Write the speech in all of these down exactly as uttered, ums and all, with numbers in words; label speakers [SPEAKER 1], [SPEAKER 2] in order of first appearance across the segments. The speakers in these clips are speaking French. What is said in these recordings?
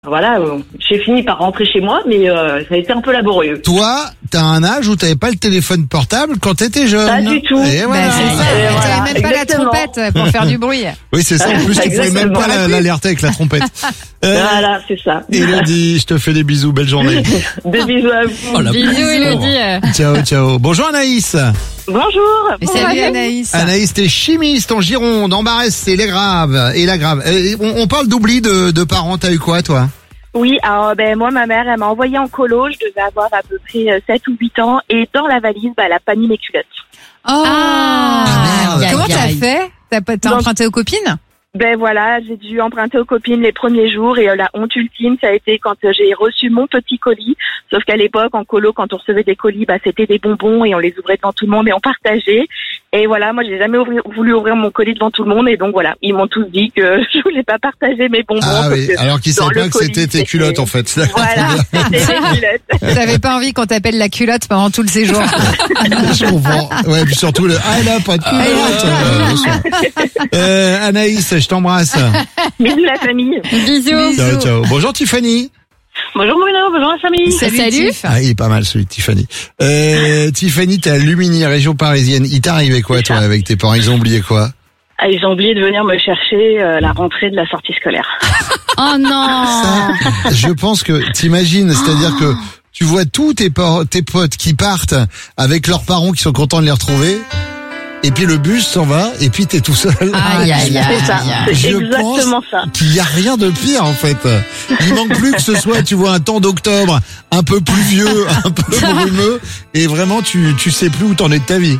[SPEAKER 1] Voilà, euh, j'ai fini par rentrer chez moi, mais euh, ça a été un peu laborieux.
[SPEAKER 2] Toi, t'as un âge où t'avais pas le téléphone portable quand t'étais jeune.
[SPEAKER 1] Pas du tout.
[SPEAKER 2] Et voilà.
[SPEAKER 3] Bah, c'est ça.
[SPEAKER 1] Et
[SPEAKER 3] T'avais
[SPEAKER 1] voilà,
[SPEAKER 3] même pas
[SPEAKER 1] exactement.
[SPEAKER 3] la trompette pour faire du bruit.
[SPEAKER 2] Oui, c'est ça. En plus, tu pouvais même pas la- l'alerter avec la trompette. Euh,
[SPEAKER 1] Voilà, c'est ça.
[SPEAKER 2] Élodie, je te fais des bisous. Belle journée.
[SPEAKER 1] Des bisous à vous.
[SPEAKER 4] Oh, la
[SPEAKER 3] Bisous,
[SPEAKER 4] pauvre.
[SPEAKER 3] Elodie.
[SPEAKER 2] Ciao, ciao. Bonjour Anaïs.
[SPEAKER 1] Bonjour.
[SPEAKER 3] Et salut Anaïs.
[SPEAKER 2] Anaïs, t'es chimiste en Gironde, en Barès, c'est les graves et la grave. Euh, on, on parle d'oubli de, de parents. T'as eu quoi, toi?
[SPEAKER 5] Oui, alors ben moi ma mère elle m'a envoyé en colo, je devais avoir à peu près euh, sept ou huit ans et dans la valise bah, elle a pas mis mes culottes.
[SPEAKER 3] Oh.
[SPEAKER 2] Ah, merde.
[SPEAKER 3] Comment t'as
[SPEAKER 4] Aïe, aïe.
[SPEAKER 3] fait? T'as pas- t'as
[SPEAKER 5] Donc-
[SPEAKER 3] emprunté aux copines?
[SPEAKER 5] Ben voilà, j'ai dû emprunter aux copines les premiers jours et euh, la honte ultime ça a été quand euh, j'ai reçu mon petit colis, sauf qu'à l'époque en colo quand on recevait des colis bah c'était des bonbons et on les ouvrait devant tout le monde et on partageait. Et voilà, moi j'ai jamais ouvri- voulu ouvrir mon colis devant tout le monde et donc voilà, ils m'ont tous dit que je voulais pas partager mes bonbons.
[SPEAKER 2] Ah
[SPEAKER 5] parce
[SPEAKER 2] oui,
[SPEAKER 5] que
[SPEAKER 2] alors qu'ils
[SPEAKER 5] dans
[SPEAKER 2] savaient
[SPEAKER 5] le
[SPEAKER 2] pas que
[SPEAKER 5] colis,
[SPEAKER 2] c'était tes
[SPEAKER 5] c'était-
[SPEAKER 2] culottes en fait.
[SPEAKER 5] Voilà, c'était mes culottes.
[SPEAKER 3] T'avais pas envie qu'on t'appelle la culotte pendant tout le séjour.
[SPEAKER 2] Je comprends. Ouais, puis surtout le ah elle a pas de culottes. Euh, bien sûr. Euh, Anaïs, je t'embrasse.
[SPEAKER 5] Bisous la famille.
[SPEAKER 3] Bisous.
[SPEAKER 2] Ciao, ciao. Bonjour Tiffany.
[SPEAKER 1] Bonjour Bruno, bonjour la famille.
[SPEAKER 3] Salut. Tiff.
[SPEAKER 2] Ah, il est pas mal celui de Tiffany. Euh, Tiffany, t'es à Lumini, région parisienne. Il t'est arrivé quoi, toi, avec tes parents? Ils ont oublié quoi?
[SPEAKER 1] Ah, ils ont oublié de venir me chercher euh, la rentrée de la sortie scolaire.
[SPEAKER 3] Oh non.
[SPEAKER 2] Ça, je pense que t'imagines, c'est-à-dire que tu vois tous tes, por- tes potes qui partent avec leurs parents qui sont contents de les retrouver. Et puis le bus s'en va, et puis t'es tout seul.
[SPEAKER 3] Aïe, aïe, aïe.
[SPEAKER 1] C'est ça, c'est
[SPEAKER 2] Je
[SPEAKER 1] exactement ça.
[SPEAKER 2] Qu'il y a rien de pire en fait. Il manque plus que ce soit, tu vois, un temps d'octobre un peu pluvieux, un peu brumeux, et vraiment tu tu sais plus où t'en es de ta vie.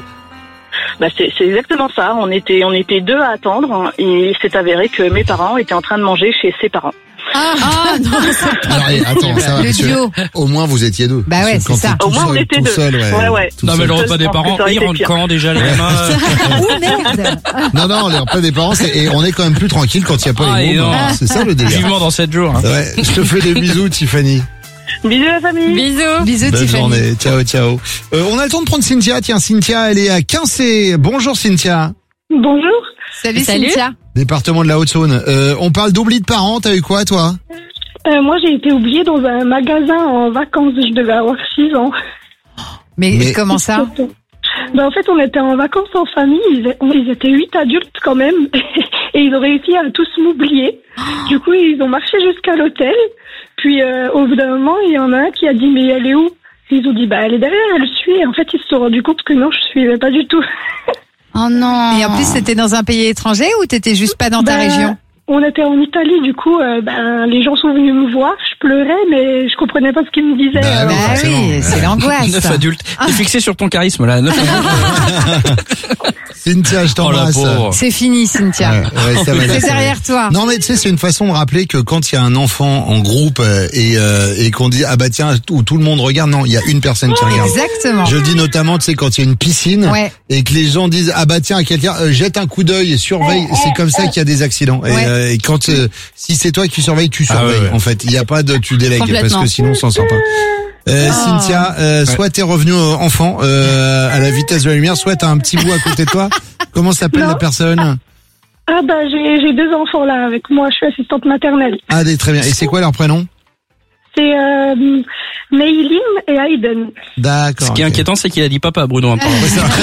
[SPEAKER 1] Bah c'est, c'est exactement ça. On était, on était deux à attendre hein, et il s'est avéré que mes parents étaient en train de manger chez ses parents.
[SPEAKER 3] Ah, ah, non, c'est pas
[SPEAKER 2] Alors, et attends, ça va,
[SPEAKER 3] le
[SPEAKER 2] parce que
[SPEAKER 3] duo.
[SPEAKER 2] au moins vous étiez deux.
[SPEAKER 3] Bah ouais,
[SPEAKER 2] Parce que quand
[SPEAKER 3] c'est ça.
[SPEAKER 2] t'es tout
[SPEAKER 1] Au moins, on
[SPEAKER 2] seul,
[SPEAKER 1] était
[SPEAKER 2] tout
[SPEAKER 1] deux.
[SPEAKER 2] seul, ouais.
[SPEAKER 1] Ouais, ouais.
[SPEAKER 2] Tout
[SPEAKER 4] Non mais
[SPEAKER 2] seul.
[SPEAKER 4] le
[SPEAKER 1] seul,
[SPEAKER 4] repas
[SPEAKER 1] je
[SPEAKER 4] des
[SPEAKER 1] pense que
[SPEAKER 4] parents,
[SPEAKER 1] ça aurait
[SPEAKER 4] ils
[SPEAKER 1] été
[SPEAKER 4] rentrent
[SPEAKER 1] pire.
[SPEAKER 4] quand déjà les gamins euh,
[SPEAKER 3] Oh merde.
[SPEAKER 2] Non, non, les repas des parents, c'est, et on est quand même plus tranquille quand il n'y a pas
[SPEAKER 4] Ah,
[SPEAKER 2] les
[SPEAKER 4] et
[SPEAKER 2] mômes.
[SPEAKER 4] non.
[SPEAKER 2] hein. C'est ça le délire.
[SPEAKER 4] Vivement dans sept jours. hein.
[SPEAKER 2] Ouais, je te fais des bisous, Tiffany.
[SPEAKER 1] Bisous la famille.
[SPEAKER 3] Bisous. Bisous
[SPEAKER 2] Bonne
[SPEAKER 3] Tiffany.
[SPEAKER 2] journée. Ciao, ciao. Euh, on a le temps de prendre Cynthia. Tiens, Cynthia, elle est à Quincé. Bonjour, Cynthia.
[SPEAKER 5] Bonjour.
[SPEAKER 3] Salut, Cynthia.
[SPEAKER 2] Département de la Haute-Saône. Euh, on parle d'oubli de parents. T'as eu quoi, toi?
[SPEAKER 6] Euh, moi, j'ai été oubliée dans un magasin en vacances. Je devais avoir six ans.
[SPEAKER 3] Mais,
[SPEAKER 2] Mais-
[SPEAKER 3] comment ça?
[SPEAKER 6] Ben, en fait, on était en vacances en famille. Ils, ils étaient huit adultes quand même. Et ils ont réussi à tous m'oublier. Du coup, ils ont marché jusqu'à l'hôtel. Puis, euh, au bout d'un moment, il y en a un qui a dit, mais elle est où? Ils ont dit, bah, elle est derrière, elle suit. Et en fait, ils se sont rendus compte que non, je suivais pas du tout.
[SPEAKER 3] Oh non. Et en plus, t'étais dans un pays étranger ou t'étais juste pas dans ta
[SPEAKER 6] Ben,
[SPEAKER 3] région?
[SPEAKER 6] On était en Italie, du coup, euh, ben, les gens sont venus me voir. Je pleurais, mais je comprenais pas ce qu'ils me disaient.
[SPEAKER 2] Bah
[SPEAKER 6] alors.
[SPEAKER 2] oui,
[SPEAKER 3] Bah
[SPEAKER 2] forcément.
[SPEAKER 3] oui, c'est l'angoisse.
[SPEAKER 4] Neuf adultes. T'es fixé sur ton charisme là. Neuf adultes.
[SPEAKER 2] Cynthia, je
[SPEAKER 4] Oh la
[SPEAKER 2] t'embrasse.
[SPEAKER 4] pauvre.
[SPEAKER 3] C'est fini, Cynthia.
[SPEAKER 2] Ouais, ouais, ça va,
[SPEAKER 3] C'est
[SPEAKER 2] ça va.
[SPEAKER 3] derrière toi.
[SPEAKER 2] Non mais tu sais, c'est une façon de rappeler que quand il y a un enfant en groupe euh, et, euh, et qu'on dit ah bah tiens, où tout le monde regarde, non, il y a une personne qui regarde.
[SPEAKER 3] Exactement.
[SPEAKER 2] Je le dis notamment, tu sais, quand il y a une piscine
[SPEAKER 3] Ouais.
[SPEAKER 2] et que les gens disent ah bah tiens, quelqu'un euh, jette un coup d'œil et surveille, c'est comme ça qu'il y a des accidents. Et,
[SPEAKER 3] Ouais.
[SPEAKER 2] euh, et quand euh, si c'est toi qui surveilles, tu
[SPEAKER 4] Ah
[SPEAKER 2] surveilles.
[SPEAKER 4] ouais, ouais.
[SPEAKER 2] En fait, il n'y a pas de tu délègues parce
[SPEAKER 3] Complètement.
[SPEAKER 2] que sinon on s'en sort pas. Euh,
[SPEAKER 3] Oh.
[SPEAKER 2] Cynthia, euh, soit t'es revenu euh, enfant euh, à la vitesse de la lumière, soit t'as un petit bout à côté de toi. Comment s'appelle
[SPEAKER 6] Non.
[SPEAKER 2] la personne?
[SPEAKER 6] Ah, bah, j'ai, j'ai deux enfants là avec moi. Je suis assistante maternelle.
[SPEAKER 2] Ah, des- très bien. Et c'est quoi leur prénom?
[SPEAKER 6] C'est euh, Mayline et Hayden.
[SPEAKER 2] D'accord.
[SPEAKER 4] Ce qui est
[SPEAKER 2] ok.
[SPEAKER 4] inquiétant, c'est qu'il a dit papa, Bruno. apparemment.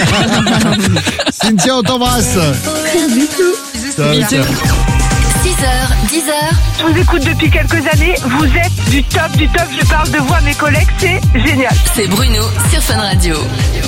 [SPEAKER 2] Cynthia, on t'embrasse. Ciao,
[SPEAKER 3] Bisous.
[SPEAKER 2] ciao.
[SPEAKER 7] six heures, dix heures.
[SPEAKER 5] Je vous écoute depuis quelques années. Vous êtes du top du top. Je parle de vous à mes collègues. C'est génial.
[SPEAKER 7] C'est Bruno sur Fun Radio.